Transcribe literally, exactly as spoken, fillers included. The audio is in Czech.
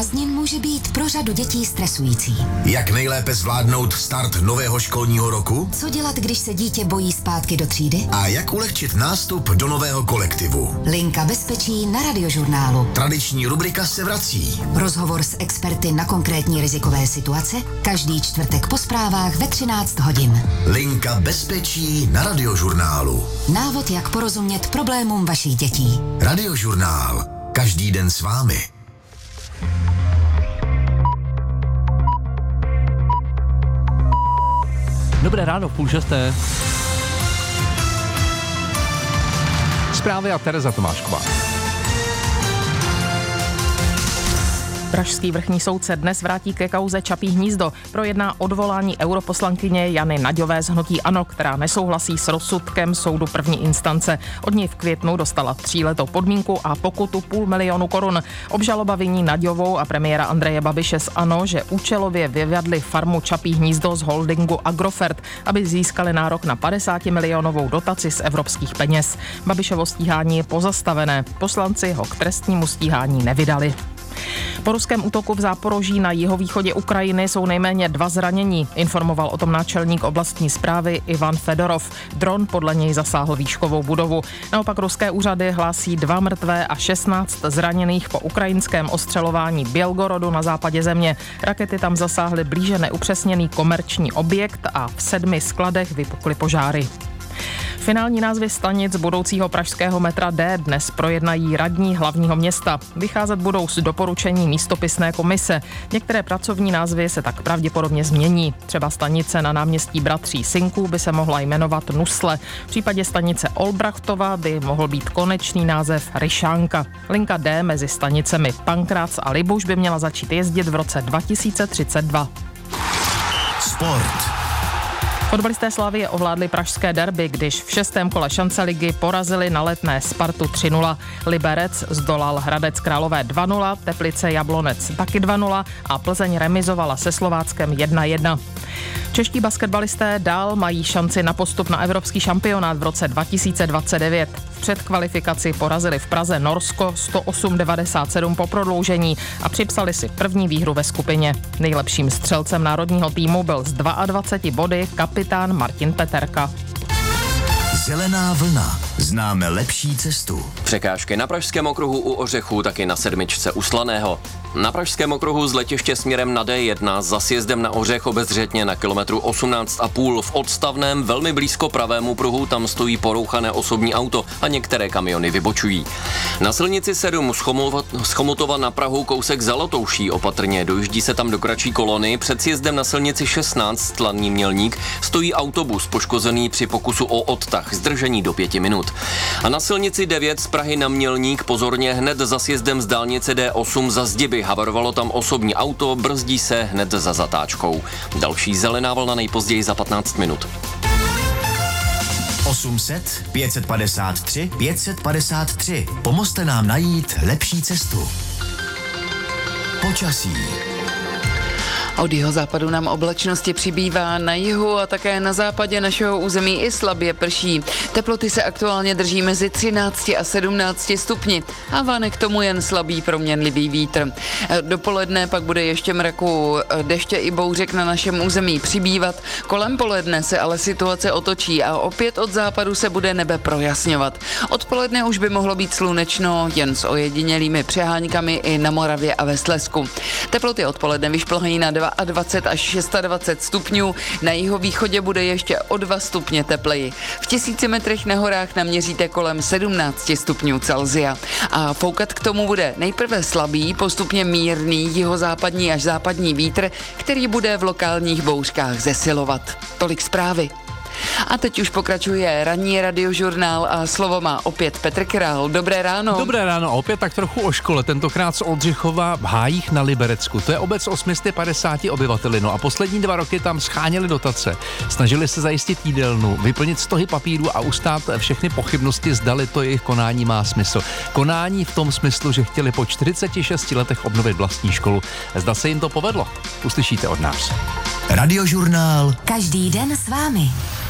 Prázdnin může být pro řadu dětí stresující. Jak nejlépe zvládnout start nového školního roku? Co dělat, když se dítě bojí zpátky do třídy? A jak ulehčit nástup do nového kolektivu? Linka bezpečí na Radiožurnálu. Tradiční rubrika se vrací. Rozhovor s experty na konkrétní rizikové situace každý čtvrtek po zprávách ve třináct hodin. Linka bezpečí na Radiožurnálu. Návod, jak porozumět problémům vašich dětí. Radiožurnál. Každý den s vámi. Dobré ráno, půl šesté. Zprávy a Tereza Tomášková. Pražský vrchní soud se dnes vrátí ke kauze Čapí hnízdo. Projedná odvolání europoslankyně Jany Naďové z hnutí ANO, která nesouhlasí s rozsudkem soudu první instance. Od něj v květnu dostala tříletou podmínku a pokutu půl milionu korun. Obžaloba viní Naďovou a premiéra Andreje Babiše z ANO, že účelově vyvedli farmu Čapí hnízdo z holdingu Agrofert, aby získali nárok na padesátimilionovou dotaci z evropských peněz. Babišovo stíhání je pozastavené. Poslanci ho k trestnímu stíhání nevydali. Po ruském útoku v Záporoží na jihovýchodě Ukrajiny jsou nejméně dva zranění, informoval o tom náčelník oblastní správy Ivan Fedorov. Dron podle něj zasáhl výškovou budovu. Naopak ruské úřady hlásí dva mrtvé a šestnáct zraněných po ukrajinském ostřelování Bělgorodu na západě země. Rakety tam zasáhly blíže neupřesněný komerční objekt a v sedmi skladech vypukly požáry. Finální názvy stanic budoucího pražského metra D dnes projednají radní hlavního města. Vycházet budou z doporučení místopisné komise. Některé pracovní názvy se tak pravděpodobně změní. Třeba stanice na náměstí Bratří Synků by se mohla jmenovat Nusle. V případě stanice Olbrachtova by mohl být konečný název Ryšánka. Linka D mezi stanicemi Pankrác a Libuš by měla začít jezdit v roce dva tisíce třicet dva. Sport. Fotbalisté Slavie ovládli pražské derby, když v šestém kole šance ligy porazili na Letné Spartu tři nula. Liberec zdolal Hradec Králové dva nula, Teplice Jablonec taky dva nula a Plzeň remizovala se Slováckem jedna jedna. Čeští basketbalisté dál mají šanci na postup na evropský šampionát v roce dva tisíce dvacet devět. V předkvalifikaci porazili v Praze Norsko sto osm devadesát sedm po prodloužení a připsali si první výhru ve skupině. Nejlepším střelcem národního týmu byl z dvaceti dvou body kapitán Martin Peterka. Zelená vlna. Známe lepší cestu. Překážky na Pražském okruhu u Ořechů, taky na sedmičce u Slaného. Na Pražském okruhu z letiště směrem na D jedna za sjezdem na Ořech obezřetně na kilometru osmnáct a půl v odstavném velmi blízko pravému pruhu tam stojí porouchané osobní auto a některé kamiony vybočují. Na silnici sedm z Chomutova na Prahu kousek za Lotouší opatrně dojíždí se tam do kratší kolony. Před sjezdem na silnici šestnáct Tlaný Mělník stojí autobus poškozený při pokusu o odtah, zdržení do pěti minut. A na silnici devět z Prahy na Mělník pozorně hned za sjezdem z dálnice D osm za Zdiby. Havarovalo tam osobní auto, brzdí se hned za zatáčkou. Další zelená vlna nejpozději za patnáct minut. osm set, pět set padesát tři, pět set padesát tři. Pomozte nám najít lepší cestu. Počasí. Od jihozápadu nám oblačnosti přibývá, na jihu a také na západě našeho území i slabě prší. Teploty se aktuálně drží mezi třinácti a sedmnácti stupni a váne k tomu jen slabý proměnlivý vítr. Dopoledne pak bude ještě mraku, deště i bouřek na našem území přibývat. Kolem poledne se ale situace otočí a opět od západu se bude nebe projasňovat. Odpoledne už by mohlo být slunečno, jen s ojedinělými přeháňkami i na Moravě a ve Slezsku. Teploty odpoledne vyšplhají na dvacet dva až dvacet šest stupňů, na jihovýchodě bude ještě o dva stupně tepleji. V tisíci metrech na horách naměříte kolem sedmnáct stupňů Celsia. A foukat k tomu bude nejprve slabý, postupně mírný jihozápadní až západní vítr, který bude v lokálních bouřkách zesilovat. Tolik zprávy. A teď už pokračuje ranní radiožurnál a slovo má opět Petr Král. Dobré ráno. Dobré ráno a opět tak trochu o škole, tentokrát z Oldřichova v Hájích na Liberecku. To je obec osm set padesát obyvateli, no a poslední dva roky tam scháněli dotace. Snažili se zajistit jídelnu, vyplnit stohy papíru a ustát všechny pochybnosti, zdali to jejich konání má smysl. Konání v tom smyslu, že chtěli po čtyřiceti šesti letech obnovit vlastní školu. Zda se jim to povedlo? Uslyšíte od nás. Radiožurnál. Každý den s vámi.